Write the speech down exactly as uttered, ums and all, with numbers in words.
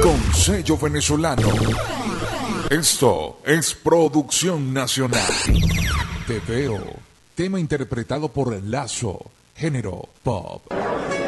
con sello venezolano. Esto es producción nacional. Te veo, tema interpretado por Lazo, género pop.